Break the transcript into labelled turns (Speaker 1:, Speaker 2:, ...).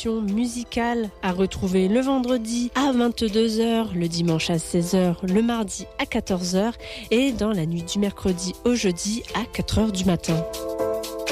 Speaker 1: émission musicale à retrouver le vendredi à 22h, le dimanche à 16h, le mardi à 14h et dans la nuit du mercredi au jeudi à 4h du matin.